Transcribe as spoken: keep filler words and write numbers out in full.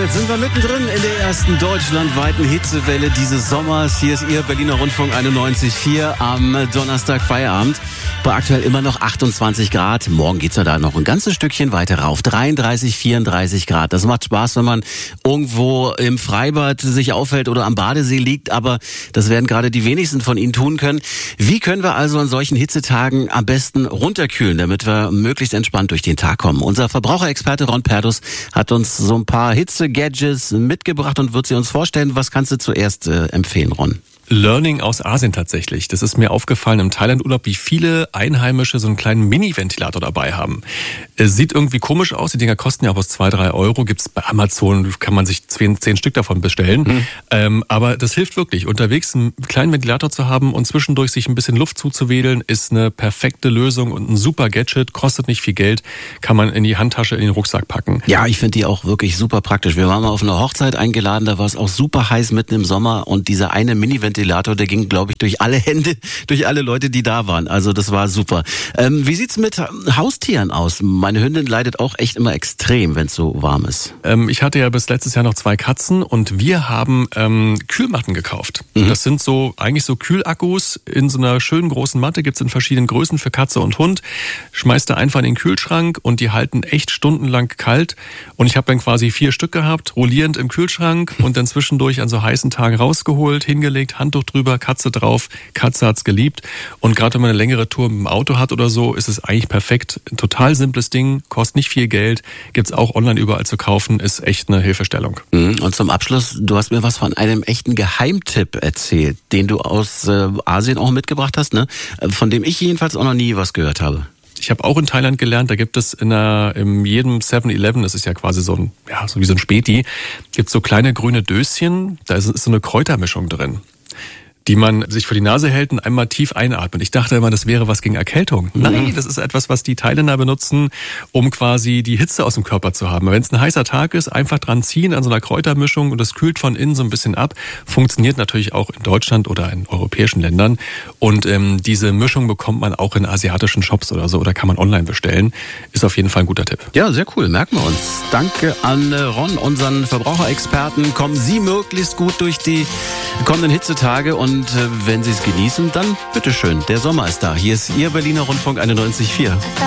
Damit sind wir mittendrin in der ersten deutschlandweiten Hitzewelle dieses Sommers. Hier ist Ihr Berliner Rundfunk einundneunzig Komma vier am Donnerstag Feierabend. Bei aktuell immer noch achtundzwanzig Grad. Morgen geht's ja da noch ein ganzes Stückchen weiter rauf. dreiunddreißig, vierunddreißig Grad. Das macht Spaß, wenn man irgendwo im Freibad sich aufhält oder am Badesee liegt. Aber das werden gerade die wenigsten von Ihnen tun können. Wie können wir also an solchen Hitzetagen am besten runterkühlen, damit wir möglichst entspannt durch den Tag kommen? Unser Verbraucherexperte Ron Perdus hat uns so ein paar Hitze-Gadgets mitgebracht und wird sie uns vorstellen. Was kannst du zuerst äh, empfehlen, Ron? Learning aus Asien tatsächlich. Das ist mir aufgefallen im Thailand-Urlaub, wie viele Einheimische so einen kleinen Mini-Ventilator dabei haben. Es sieht irgendwie komisch aus, die Dinger kosten ja bloß zwei, drei Euro. Gibt's bei Amazon, kann man sich zehn, zehn Stück davon bestellen. Mhm. Ähm, aber das hilft wirklich. Unterwegs einen kleinen Ventilator zu haben und zwischendurch sich ein bisschen Luft zuzuwedeln, ist eine perfekte Lösung und ein super Gadget, kostet nicht viel Geld, kann man in die Handtasche, in den Rucksack packen. Ja, ich finde die auch wirklich super praktisch. Wir waren mal auf einer Hochzeit eingeladen, da war es auch super heiß mitten im Sommer und dieser eine Mini-Ventilator Ventilator, der ging, glaube ich, durch alle Hände, durch alle Leute, die da waren. Also das war super. Ähm, wie sieht's mit Haustieren aus? Meine Hündin leidet auch echt immer extrem, wenn es so warm ist. Ähm, ich hatte ja bis letztes Jahr noch zwei Katzen und wir haben ähm, Kühlmatten gekauft. Mhm. Das sind so eigentlich so Kühlakkus in so einer schönen großen Matte, gibt's in verschiedenen Größen für Katze und Hund. Schmeißt du einfach in den Kühlschrank und die halten echt stundenlang kalt. Und ich habe dann quasi vier Stück gehabt, rollierend im Kühlschrank und dann zwischendurch an so heißen Tagen rausgeholt, hingelegt, Handtuch drüber, Katze drauf. Katze hat's geliebt. Und gerade wenn man eine längere Tour mit dem Auto hat oder so, ist es eigentlich perfekt. Ein total simples Ding, kostet nicht viel Geld, gibt's auch online überall zu kaufen, ist echt eine Hilfestellung. Und zum Abschluss, du hast mir was von einem echten Geheimtipp erzählt, den du aus äh, Asien auch mitgebracht hast, ne? Von dem ich jedenfalls auch noch nie was gehört habe. Ich habe auch in Thailand gelernt, da gibt es in, einer, in jedem seven eleven, das ist ja quasi so ein, ja, so wie so ein Späti, gibt's so kleine grüne Döschen, da ist, ist so eine Kräutermischung drin, die man sich vor die Nase hält und einmal tief einatmet. Ich dachte immer, das wäre was gegen Erkältung. Mhm. Nein, das ist etwas, was die Thailänder benutzen, um quasi die Hitze aus dem Körper zu haben. Wenn es ein heißer Tag ist, einfach dran ziehen an so einer Kräutermischung und das kühlt von innen so ein bisschen ab. Funktioniert natürlich auch in Deutschland oder in europäischen Ländern. Und ähm, diese Mischung bekommt man auch in asiatischen Shops oder so oder kann man online bestellen. Ist auf jeden Fall ein guter Tipp. Ja, sehr cool, merken wir uns. Danke an Ron, unseren Verbraucherexperten. Kommen Sie möglichst gut durch die kommenden Hitzetage und Und wenn Sie es genießen, dann bitteschön. Der Sommer ist da. Hier ist Ihr Berliner Rundfunk einundneunzig Komma vier.